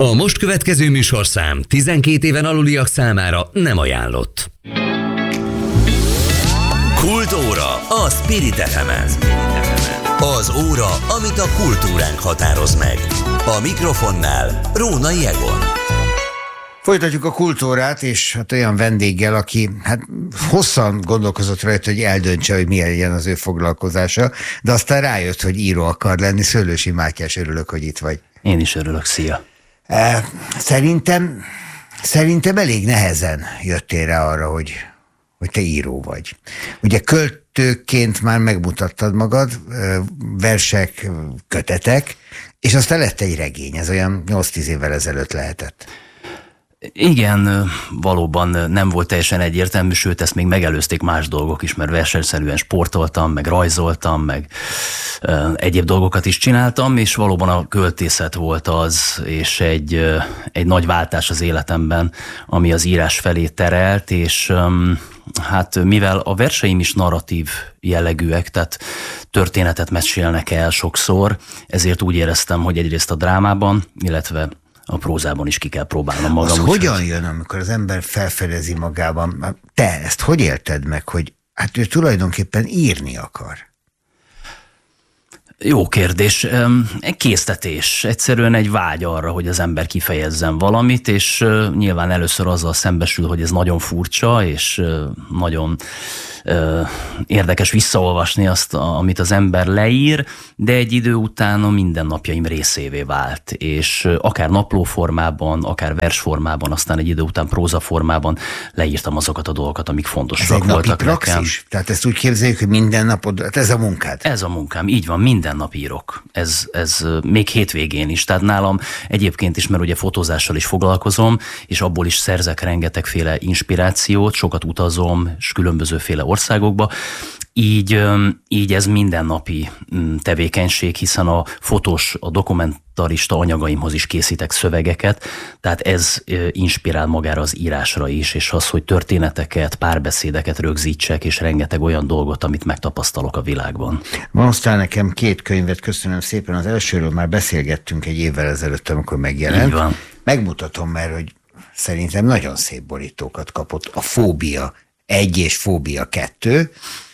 A most következő műsorszám 12 éven aluliak számára nem ajánlott. Kultúra a Spirit FM-en. Az óra, amit a kultúránk határoz meg. A mikrofonnál Rónai Egon. Folytatjuk a kultúrát, és hát olyan vendéggel, aki hosszan gondolkozott rajta, hogy eldöntse, hogy milyen legyen az ő foglalkozása, de aztán rájött, hogy író akar lenni. Szőlősi Mátyás, örülök, hogy itt vagy. Én is örülök, szia. Szerintem elég nehezen jöttél rá arra, hogy te író vagy. Ugye költőként már megmutattad magad, versek, kötetek, és aztán lett egy regény, ez olyan 8-10 évvel ezelőtt lehetett. Igen, valóban nem volt teljesen egyértelmű, sőt, ezt még megelőzték más dolgok is, mert versenyszerűen sportoltam, meg rajzoltam, meg egyéb dolgokat is csináltam, és valóban a költészet volt az, és egy nagy váltás az életemben, ami az írás felé terelt, és hát mivel a verseim is narratív jellegűek, tehát történetet mesélnek el sokszor, ezért úgy éreztem, hogy egyrészt a drámában, illetve a prózában is ki kell próbálnom magam. Az hogyan jön, amikor az ember felfedezi magában? Te ezt hogy élted meg, hogy hát ő tulajdonképpen írni akar? Jó kérdés. Egy késztetés. Egyszerűen egy vágy arra, hogy az ember kifejezzen valamit, és nyilván először azzal szembesül, hogy ez nagyon furcsa, és nagyon érdekes visszaolvasni azt, amit az ember leír, de egy idő után a mindennapjaim részévé vált, és akár naplóformában, akár versformában, aztán egy idő után prózaformában leírtam azokat a dolgokat, amik fontosak voltak nekem. Ez egy napi praxis? Tehát ezt úgy képzeljük, hogy minden napod, ez a munkád? Ez a munkám, így van, minden nap írok. Ez még hétvégén is, tehát nálam egyébként is, mert ugye fotózással is foglalkozom, és abból is szerzek rengetegféle inspirációt, sokat utazom, és különbözőféle országokba, így ez mindennapi tevékenység, hiszen a fotós, a dokumentarista anyagaimhoz is készítek szövegeket, tehát ez inspirál magára az írásra is, és az, hogy történeteket, párbeszédeket rögzítsek, és rengeteg olyan dolgot, amit megtapasztalok a világban. Van aztán nekem 2 könyvet, köszönöm szépen, az elsőről már beszélgettünk egy évvel ezelőtt, amikor megjelent. Így van. Megmutatom, mert hogy szerintem nagyon szép borítókat kapott. A Fóbia 1 és Fóbia 2.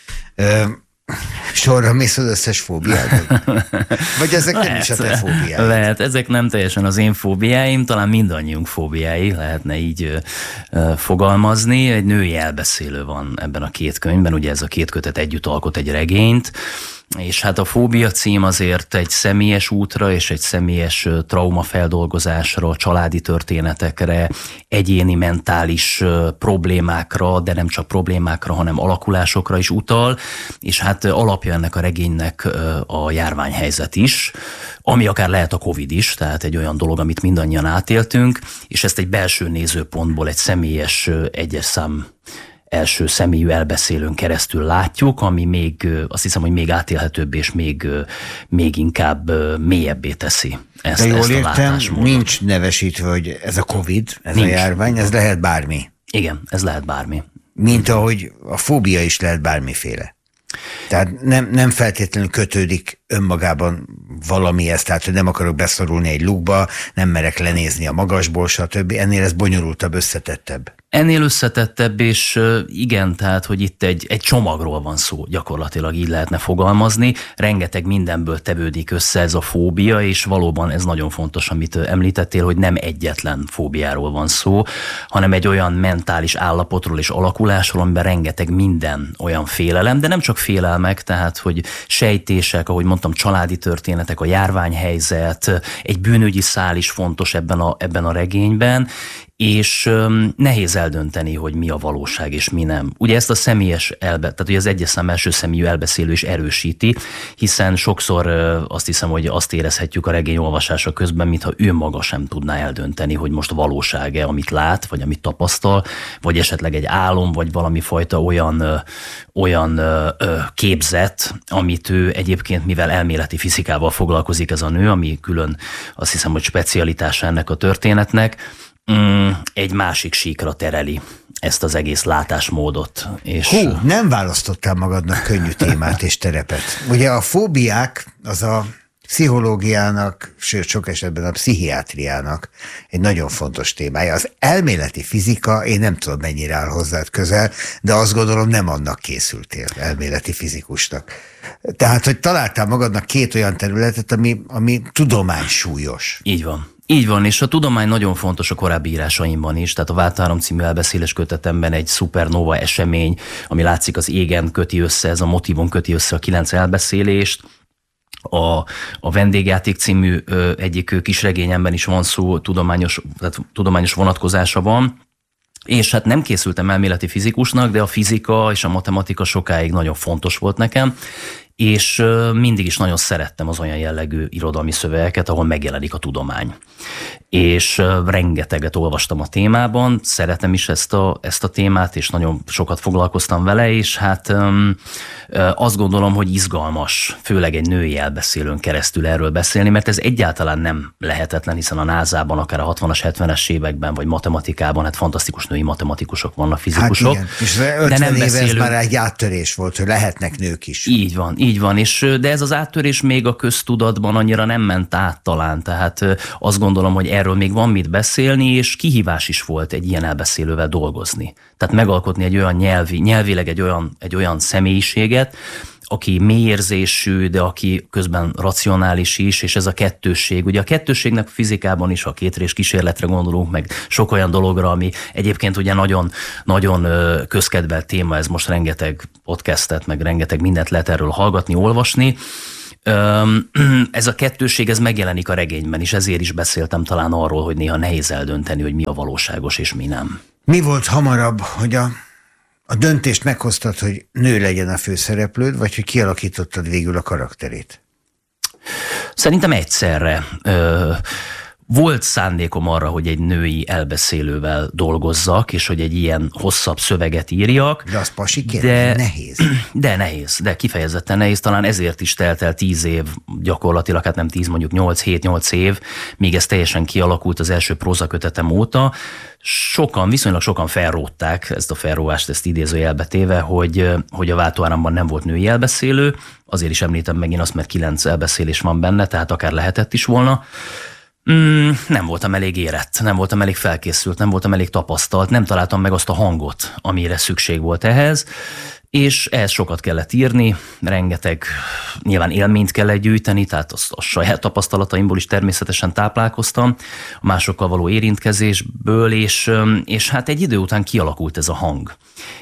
Sorra mész az összes fóbiád? Vagy ezek nem is a te fóbiáid? Lehet, ezek nem teljesen az én fóbiáim, talán mindannyiunk fóbiái, lehetne így fogalmazni. Egy női elbeszélő van ebben a 2 könyvben, ugye ez a 2 kötet együtt alkot egy regényt, és hát a Fóbia cím azért egy személyes útra és egy személyes traumafeldolgozásra, családi történetekre, egyéni mentális problémákra, de nem csak problémákra, hanem alakulásokra is utal, és hát alapja ennek a regénynek a járványhelyzet is, ami akár lehet a Covid is, tehát egy olyan dolog, amit mindannyian átéltünk, és ezt egy belső nézőpontból, egy személyes egyes szám első személyű elbeszélőn keresztül látjuk, ami még, azt hiszem, hogy még átélhetőbb és még inkább mélyebbé teszi ezt, de jól ezt a értem, látásmódot. nincs nevesítve, hogy ez a Covid, ez nincs. A járvány, ez lehet bármi. Igen, ez lehet bármi. Mint ahogy a fóbia is lehet bármiféle. Tehát nem feltétlenül kötődik önmagában valamihez, tehát hogy nem akarok beszorulni egy lukba, nem merek lenézni a magasból, stb. Ennél ez bonyolultabb, összetettebb. Ennél összetettebb, és igen, tehát, hogy itt egy csomagról van szó, gyakorlatilag így lehetne fogalmazni. Rengeteg mindenből tevődik össze ez a fóbia, és valóban ez nagyon fontos, amit említettél, hogy nem egyetlen fóbiáról van szó, hanem egy olyan mentális állapotról és alakulásról, amiben rengeteg minden olyan félelem, de nem csak félelmek, tehát, hogy sejtések, ahogy mondtam, családi történetek, a járványhelyzet, egy bűnügyi szál is fontos ebben a regényben, és nehéz eldönteni, hogy mi a valóság és mi nem. Ugye ezt a személyes tehát ugye az egyes szám első személyű elbeszélő is erősíti, hiszen sokszor azt hiszem, hogy azt érezhetjük a regény olvasása közben, mintha ő maga sem tudná eldönteni, hogy most valóság-e, amit lát, vagy amit tapasztal, vagy esetleg egy álom, vagy valami fajta olyan képzet, amit ő egyébként, mivel elméleti fizikával foglalkozik ez a nő, ami külön azt hiszem, hogy specialitása ennek a történetnek, egy másik síkra tereli ezt az egész látásmódot. És nem választottál magadnak könnyű témát és terepet. Ugye a fóbiák az a pszichológiának, sőt sok esetben a pszichiátriának egy nagyon fontos témája. Az elméleti fizika, én nem tudom mennyire áll hozzád közel, de azt gondolom nem annak készültél elméleti fizikusnak. Tehát, hogy találtál magadnak két olyan területet, ami tudománysúlyos. Így van. Így van, és a tudomány nagyon fontos a korábbi írásaimban is, tehát a Vátáram című elbeszélés kötetemben egy szupernova esemény, ami látszik az égen köti össze, ez a motívum köti össze a 9 elbeszélést. A Vendégjáték című egyik kisregényemben is van szó, tudományos vonatkozása van, és hát nem készültem elméleti fizikusnak, de a fizika és a matematika sokáig nagyon fontos volt nekem, és mindig is nagyon szerettem az olyan jellegű irodalmi szövegeket, ahol megjelenik a tudomány. És rengeteget olvastam a témában, szeretem is ezt a témát, és nagyon sokat foglalkoztam vele, és hát azt gondolom, hogy izgalmas, főleg egy női elbeszélőn keresztül erről beszélni, mert ez egyáltalán nem lehetetlen, hiszen a NASA-ban, akár a 60-as, 70-es években, vagy matematikában, hát fantasztikus női matematikusok vannak, fizikusok. Hát igen, és 50 éve ez már egy áttörés volt, hogy lehetnek nők is. Így van, de ez az áttörés még a köztudatban annyira nem ment át talán, tehát azt gondolom, hogy erről még van mit beszélni, és kihívás is volt egy ilyen elbeszélővel dolgozni. Tehát megalkotni egy olyan nyelvileg egy olyan személyiséget, aki mélyérzésű, de aki közben racionális is, és ez a kettősség. Ugye a kettősségnek a fizikában is, ha kétrés kísérletre gondolunk, meg sok olyan dologra, ami egyébként ugye nagyon, nagyon közkedvelt téma, ez most rengeteg podcastet, meg rengeteg mindent lehet erről hallgatni, olvasni. Ez a kettősség, ez megjelenik a regényben, és ezért is beszéltem talán arról, hogy néha nehéz eldönteni, hogy mi a valóságos és mi nem. Mi volt hamarabb, hogy a döntést meghoztad, hogy nő legyen a főszereplőd, vagy hogy kialakítottad végül a karakterét? Szerintem egyszerre. Volt szándékom arra, hogy egy női elbeszélővel dolgozzak, és hogy egy ilyen hosszabb szöveget írjak. De az pasi kérdés, nehéz. De nehéz, de kifejezetten nehéz. Talán ezért is telt el 10 év gyakorlatilag, hát nem 10, mondjuk 8 év, míg ez teljesen kialakult az első prózakötetem óta. Viszonylag sokan felrótták ezt a felróvást, ezt idézőjelbe téve, hogy a Váltóáramban nem volt női elbeszélő. Azért is említem megint azt, mert 9 elbeszélés van benne, tehát akár lehetett is volna. Nem voltam elég érett, nem voltam elég felkészült, nem voltam elég tapasztalt, nem találtam meg azt a hangot, amire szükség volt ehhez, és ehhez sokat kellett írni, rengeteg nyilván élményt kellett gyűjteni, tehát a saját tapasztalataimból is természetesen táplálkoztam, a másokkal való érintkezésből, és hát egy idő után kialakult ez a hang.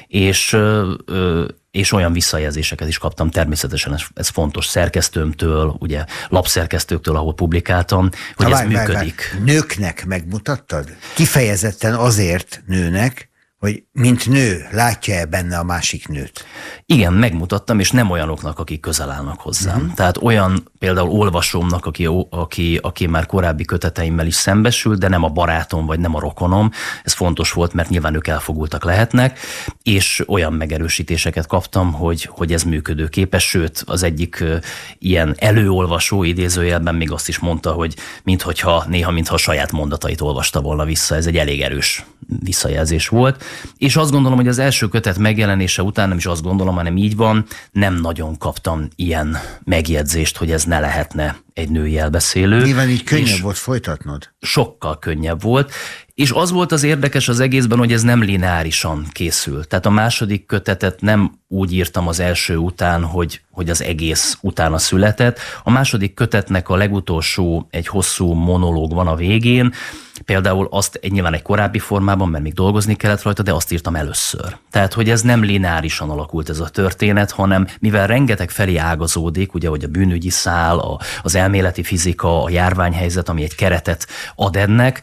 És olyan visszajelzéseket is kaptam, természetesen ez fontos, szerkesztőmtől, ugye lapszerkesztőktől, ahol publikáltam, hogy ez működik. Nőknek megmutattad? Kifejezetten azért nőnek, hogy mint nő látja-e benne a másik nőt? Igen, megmutattam, és nem olyanoknak, akik közel állnak hozzám. Tehát olyan például olvasómnak, aki már korábbi köteteimmel is szembesült, de nem a barátom, vagy nem a rokonom. Ez fontos volt, mert nyilván ők elfogultak lehetnek, és olyan megerősítéseket kaptam, hogy ez működőképes, sőt, az egyik ilyen előolvasó idézőjelben még azt is mondta, hogy mintha a saját mondatait olvasta volna vissza. Ez egy elég erős visszajelzés volt. És azt gondolom, hogy az első kötet megjelenése után, nem is azt gondolom, hanem így van, nem nagyon kaptam ilyen megjegyzést, hogy ez ne lehetne egy női elbeszélő. Nyilván így könnyebb volt folytatnod? Sokkal könnyebb volt, és az volt az érdekes az egészben, hogy ez nem lineárisan készült. Tehát a második kötetet nem úgy írtam az első után, hogy az egész utána született. A második kötetnek a legutolsó egy hosszú monológ van a végén, például azt nyilván egy korábbi formában, mert még dolgozni kellett rajta, de azt írtam először. Tehát, hogy ez nem lineárisan alakult ez a történet, hanem mivel rengeteg felé ágazódik, ugye, hogy a bűnügyi szál, az elméleti fizika, a járványhelyzet, ami egy keretet ad ennek,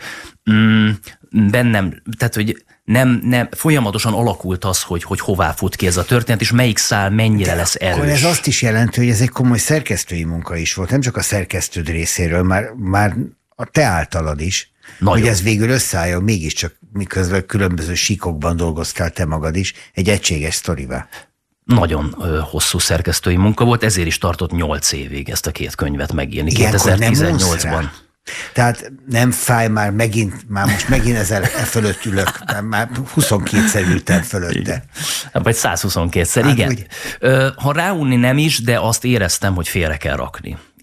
bennem, tehát, hogy nem folyamatosan alakult az, hogy hová fut ki ez a történet, és melyik szál mennyire lesz erős. Akkor ez azt is jelenti, hogy ez egy komoly szerkesztői munka is volt, nem csak a szerkesztőd részéről, már a te általad is, nagyon. Hogy ez végül összeálljon, mégiscsak miközben különböző síkokban dolgoztál te magad is, egy egységes sztorivá. Nagyon hosszú szerkesztői munka volt, ezért is tartott 8 évig ezt a 2 könyvet megírni. 2018-ban. Tehát nem fáj már most megint ezzel fölött ülök, már 22-szer ültem fölötte. Vagy 122-szer, igen. Úgy. Ha ráunni nem is, de azt éreztem, hogy félre kell rakni.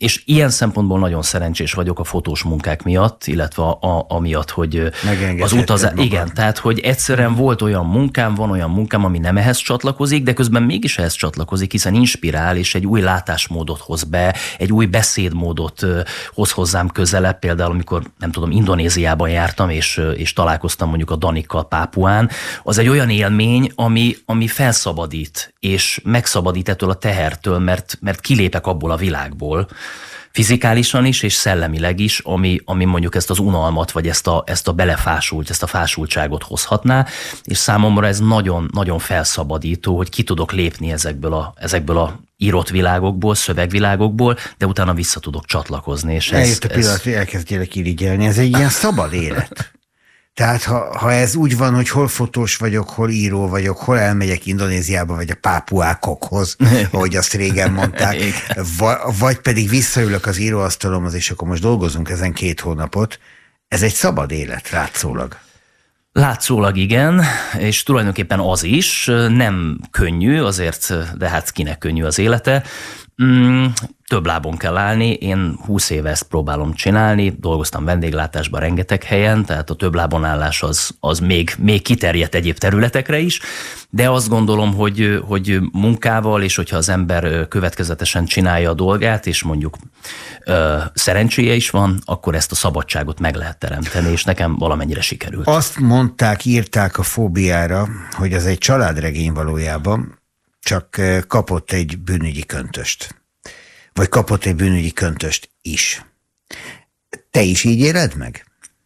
És ilyen szempontból nagyon szerencsés vagyok a fotós munkák miatt, illetve amiatt, hogy az utazás... Igen, tehát, hogy egyszerűen volt olyan munkám, van olyan munkám, ami nem ehhez csatlakozik, de közben mégis ehhez csatlakozik, hiszen inspirál, és egy új látásmódot hoz be, egy új beszédmódot hoz hozzám közelebb, például amikor, nem tudom, Indonéziában jártam, és találkoztam mondjuk a Danikkal Pápuán, az egy olyan élmény, ami felszabadít, és megszabadít ettől a tehertől, mert kilépek abból a világból, fizikálisan is, és szellemileg is, ami mondjuk ezt az unalmat, vagy ezt a belefásult, ezt a fásultságot hozhatná, és számomra ez nagyon, nagyon felszabadító, hogy ki tudok lépni ezekből a írott világokból, szövegvilágokból, de utána vissza tudok csatlakozni. És eljött a pillanat, hogy elkezdjélek irigyelni, ez egy ilyen szabad élet. Tehát ha ez úgy van, hogy hol fotós vagyok, hol író vagyok, hol elmegyek Indonéziába, vagy a pápuákokhoz, ahogy azt régen mondták, vagy pedig visszaülök az íróasztalomhoz, és akkor most dolgozunk ezen 2 hónapot, ez egy szabad élet, látszólag. Látszólag igen, és tulajdonképpen az is, nem könnyű azért, de hát kinek könnyű az élete. Több lábon kell állni, én 20 éve ezt próbálom csinálni, dolgoztam vendéglátásban rengeteg helyen, tehát a több lábon állás az még kiterjedt egyéb területekre is, de azt gondolom, hogy munkával, és hogyha az ember következetesen csinálja a dolgát, és mondjuk szerencséje is van, akkor ezt a szabadságot meg lehet teremteni, és nekem valamennyire sikerült. Azt mondták, írták a Fóbiára, hogy ez egy családregény valójában, csak kapott egy bűnügyi köntöst. Vagy kapott egy bűnügyi köntöst is. Te is így éled meg?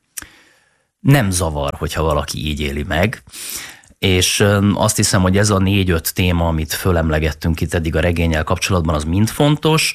Nem zavar, hogyha valaki így éli meg, és azt hiszem, hogy ez a 4-5 téma, amit fölemlegettünk itt eddig a regénnyel kapcsolatban, az mind fontos.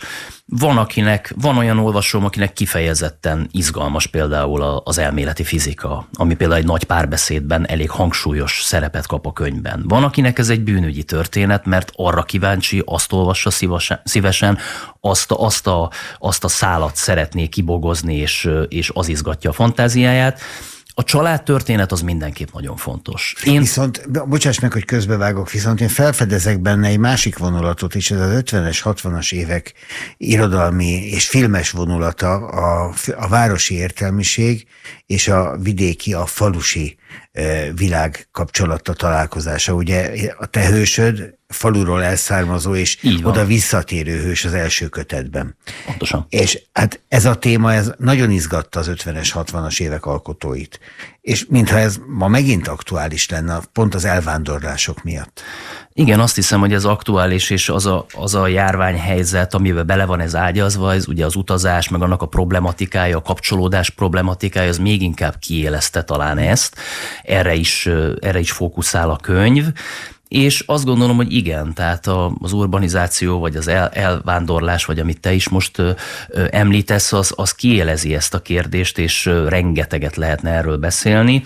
Van olyan olvasóm, akinek kifejezetten izgalmas például az elméleti fizika, ami például egy nagy párbeszédben elég hangsúlyos szerepet kap a könyvben. Van, akinek ez egy bűnügyi történet, mert arra kíváncsi, azt olvassa szívesen, azt a szálat szeretné kibogozni, és az izgatja a fantáziáját. A családtörténet az mindenképp nagyon fontos. Viszont, bocsáss meg, hogy közbevágok, viszont én felfedezek benne egy másik vonulatot is, ez az 50-es, 60-as évek irodalmi és filmes vonulata, a városi értelmiség és a vidéki, a falusi világ kapcsolata, találkozása. Ugye a te hősöd faluról elszármazó és oda visszatérő hős az első kötetben. Pontosan. És hát ez a téma, ez nagyon izgatta az 50-es, 60-as évek alkotóit. És mintha ez ma megint aktuális lenne, pont az elvándorlások miatt. Igen, azt hiszem, hogy ez aktuális, és az a járványhelyzet, amiben bele van ez ágyazva, ez ugye az utazás, meg annak a problematikája, a kapcsolódás problematikája, az még inkább kiélezte talán ezt. Erre is fókuszál a könyv. És azt gondolom, hogy igen, tehát az urbanizáció, vagy az elvándorlás, vagy amit te is most említesz, az kiélezi ezt a kérdést, és rengeteget lehetne erről beszélni.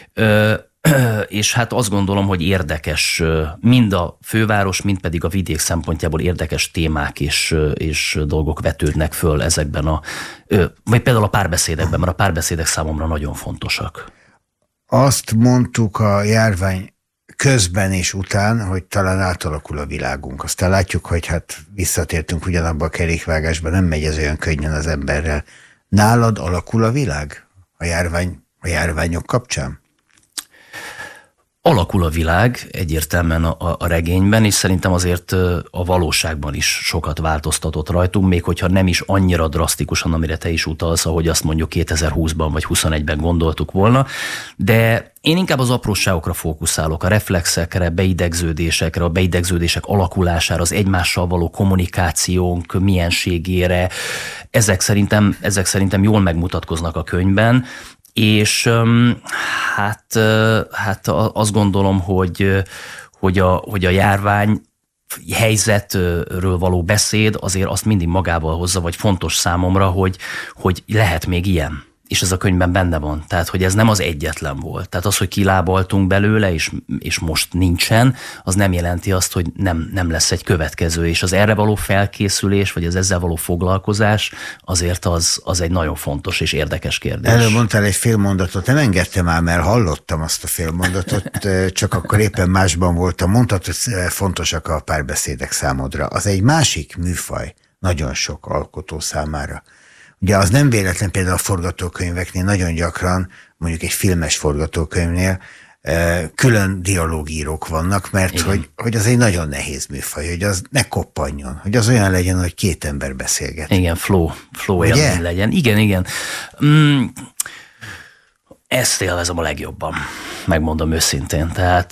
És hát azt gondolom, hogy érdekes, mind a főváros, mind pedig a vidék szempontjából érdekes témák és dolgok vetődnek föl ezekben vagy például a párbeszédekben, mert a párbeszédek számomra nagyon fontosak. Azt mondtuk a járvány közben és után, hogy talán átalakul a világunk. Aztán látjuk, hogy hát visszatértünk ugyanabba a kerékvágásba, nem megy ez olyan könnyen az emberrel. Nálad alakul a világ a járványok kapcsán? Alakul a világ egyértelműen a regényben, és szerintem azért a valóságban is sokat változtatott rajtunk, még hogyha nem is annyira drasztikusan, amire te is utalsz, ahogy azt mondjuk 2020-ban vagy 2021-ben gondoltuk volna, de én inkább az apróságokra fókuszálok, a reflexekre, beidegződésekre, a beidegződések alakulására, az egymással való kommunikációnk mienségére. Ezek szerintem jól megmutatkoznak a könyvben, és hát azt gondolom, hogy a járvány helyzetről való beszéd azért azt mindig magával hozza, vagy fontos számomra, hogy lehet még ilyen. És ez a könyvben benne van. Tehát, hogy ez nem az egyetlen volt. Tehát az, hogy kilábaltunk belőle, és most nincsen, az nem jelenti azt, hogy nem lesz egy következő. És az erre való felkészülés, vagy az ezzel való foglalkozás azért az egy nagyon fontos és érdekes kérdés. Erről mondtál egy fél mondatot, nem engedtem ám el, hallottam azt a fél mondatot, csak akkor éppen másban voltam. Mondtad, hogy fontosak a párbeszédek számodra. Az egy másik műfaj, nagyon sok alkotó számára. Ugye az nem véletlen, például a forgatókönyveknél nagyon gyakran, mondjuk egy filmes forgatókönyvnél külön dialógírók vannak, mert hogy az egy nagyon nehéz műfaj, hogy az ne koppanjon, hogy az olyan legyen, hogy két ember beszélget. Igen, flow élmény legyen. Igen. Ezt élvezem a legjobban, megmondom őszintén. Tehát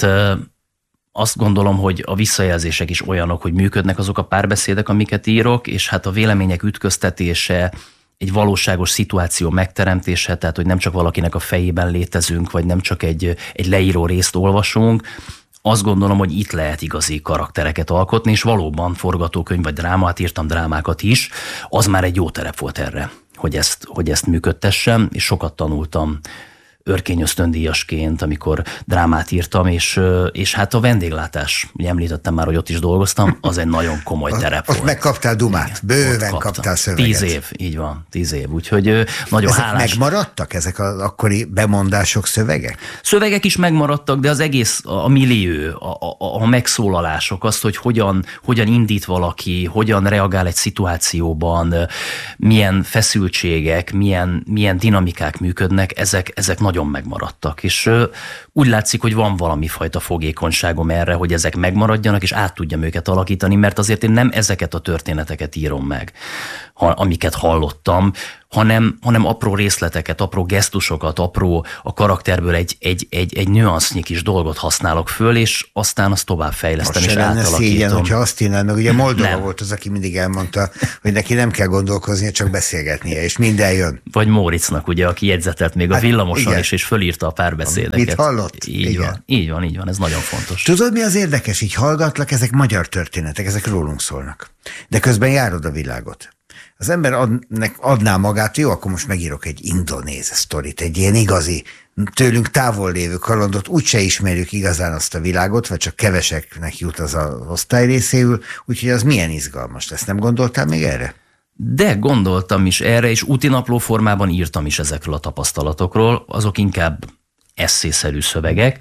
azt gondolom, hogy a visszajelzések is olyanok, hogy működnek azok a párbeszédek, amiket írok, és hát a vélemények ütköztetése, egy valóságos szituáció megteremtése, tehát hogy nem csak valakinek a fejében létezünk, vagy nem csak egy leíró részt olvasunk, azt gondolom, hogy itt lehet igazi karaktereket alkotni, és valóban forgatókönyv vagy drámát, írtam drámákat is, az már egy jó terep volt erre, hogy ezt működtessem, és sokat tanultam Örkény ösztöndíjasként, amikor drámát írtam, és hát a vendéglátás, ugye említettem már, hogy ott is dolgoztam, az egy nagyon komoly terep volt. Ott megkaptál dumát, bőven kaptál szöveget. 10 év, így van, 10 év, úgyhogy nagyon ezek hálás. Megmaradtak ezek az akkori bemondások, szövegek? Szövegek is megmaradtak, de az egész, a millió, a megszólalások, azt, hogy hogyan indít valaki, hogyan reagál egy szituációban, milyen feszültségek, milyen dinamikák működnek, ezek nagyon megmaradtak, és úgy látszik, hogy van valami fajta fogékonyságom erre, hogy ezek megmaradjanak, és át tudjam őket alakítani, mert azért én nem ezeket a történeteket írom meg, amiket hallottam, hanem apró részleteket, apró gesztusokat, a karakterből egy nüansznyi kis dolgot használok föl, és aztán azt tovább fejlesztem, és átalakítom. Szégyen, hogyha azt írnád, meg ugye Moldova volt az, aki mindig elmondta, hogy neki nem kell gondolkoznia, csak beszélgetnie, és minden jön. Vagy Móricnak, ugye, aki jegyzetelt még a villamoson is, és fölírta a párbeszédeket. Mit hallott? Így van, ez nagyon fontos. Tudod, mi az érdekes? Így hallgatlak, ezek magyar történetek, ezek rólunk szólnak. De közben járod a világot. Az ember adná magát, jó, akkor most megírok egy indonéz sztorit, egy ilyen igazi, tőlünk távol lévő kalandot, úgyse ismerjük igazán azt a világot, vagy csak keveseknek jut az a osztály részéül, úgyhogy az milyen izgalmas lesz. Nem gondoltál még erre? De gondoltam is erre, és útinapló formában írtam is ezekről a tapasztalatokról, azok inkább esszészerű szövegek,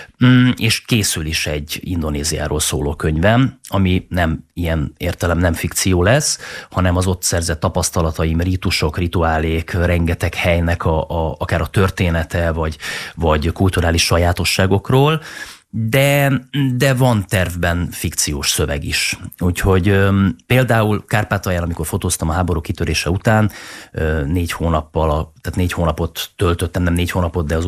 és készül is egy Indonéziáról szóló könyvem, ami nem ilyen értelem nem fikció lesz, hanem az ott szerzett tapasztalataim, rítusok, rituálék, rengeteg helynek akár a története, vagy kulturális sajátosságokról, de van tervben fikciós szöveg is. Úgyhogy például Kárpátalján, amikor fotóztam a háború kitörése után, 4 hónapot töltöttem, nem 4 hónapot, de az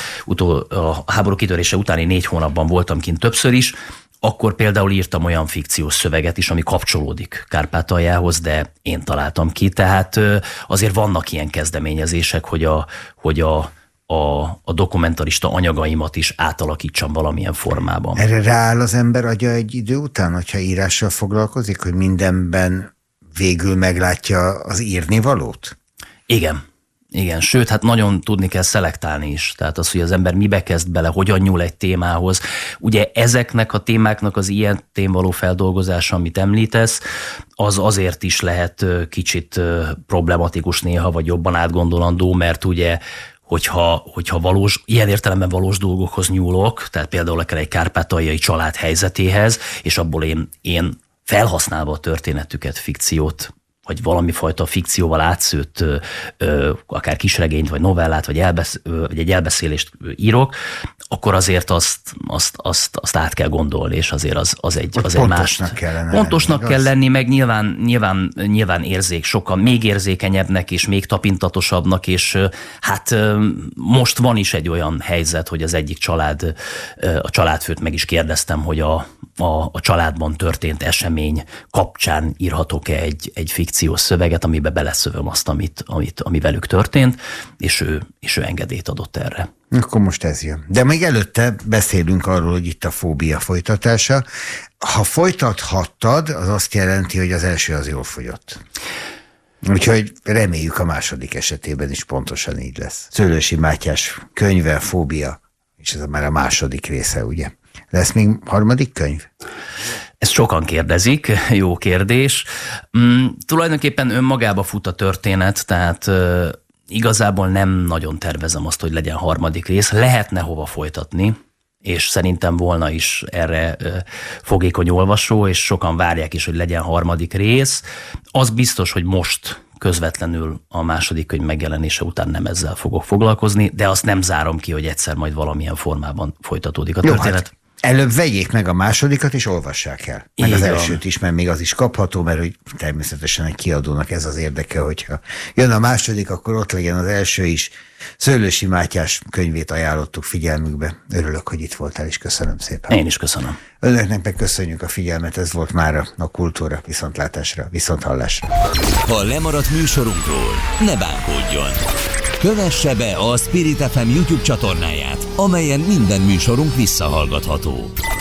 a háború kitörése utáni 4 hónapban voltam kint többször is, akkor például írtam olyan fikciós szöveget is, ami kapcsolódik Kárpátaljához, de én találtam ki. Tehát azért vannak ilyen kezdeményezések, hogy a dokumentarista anyagaimat is átalakítsam valamilyen formában. Erre rááll az ember agya egy idő után, hogyha írással foglalkozik, hogy mindenben végül meglátja az írnivalót? Igen, sőt, hát nagyon tudni kell szelektálni is. Tehát az, hogy az ember mibe kezd bele, hogyan nyúl egy témához. Ugye ezeknek a témáknak az ilyen témvaló feldolgozása, amit említesz, az azért is lehet kicsit problematikus néha, vagy jobban átgondolandó, mert ugye hogyha ilyen értelemben valós dolgokhoz nyúlok, tehát például akár egy kárpátaljai család helyzetéhez, és abból én felhasználva a történetüket, fikciót, vagy valami fajta fikcióval átszőtt akár kisregényt, vagy novellát, vagy egy elbeszélést írok, akkor azért azt át kell gondolni, és azért az egy más. Pontosnak kell lenni, meg nyilván sokkal még érzékenyebbnek, és még tapintatosabbnak, és hát most van is egy olyan helyzet, hogy az egyik a családfőt meg is kérdeztem, hogy a családban történt esemény kapcsán írhatok-e egy fikciós szöveget, amiben beleszövöm azt, ami velük történt, és ő engedélyt adott erre. Akkor most ez jön. De még előtte beszélünk arról, hogy itt a fóbia folytatása. Ha folytathattad, az azt jelenti, hogy az első az jól fogyott. Úgyhogy reméljük a második esetében is pontosan így lesz. Szőlősi Mátyás könyve, Fóbia, és ez már a második része, ugye? Lesz még harmadik könyv? Ezt sokan kérdezik, jó kérdés. Tulajdonképpen önmagába fut a történet, tehát igazából nem nagyon tervezem azt, hogy legyen harmadik rész. Lehetne hova folytatni, és szerintem volna is erre fogékony olvasó, és sokan várják is, hogy legyen harmadik rész. Az biztos, hogy most közvetlenül a második könyv megjelenése után nem ezzel fogok foglalkozni, de azt nem zárom ki, hogy egyszer majd valamilyen formában folytatódik a történet. Hát előbb vegyék meg a másodikat, és olvassák el. Meg így az elsőt is, mert még az is kapható, mert hogy természetesen egy kiadónak ez az érdeke, hogyha jön a második, akkor ott legyen az első is. Szőlősi Mátyás könyvét ajánlottuk figyelmükbe. Örülök, hogy itt voltál, és köszönöm szépen. Én is köszönöm. Önöknek meg köszönjük a figyelmet, ez volt mára a Kultúra. Viszontlátásra, viszonthallásra. Ha lemaradt műsorunkról, ne bánkodjon! Kövesse be a Spirit FM YouTube csatornáját, amelyen minden műsorunk visszahallgatható.